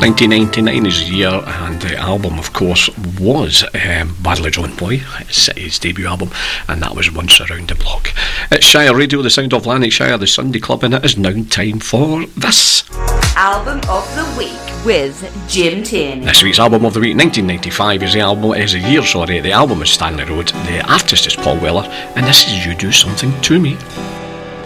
1999 is the year, and the album, of course, was Badly Drawn Boy, his debut album, and that was Once Around the Block. It's Shire Radio, the sound of Lanarkshire, the Sunday Club, and it is now time for this. Album of the Week with Jim Tierney. This week's Album of the Week, 1995, is the year. The album is Stanley Road, the artist is Paul Weller, and this is You Do Something To Me.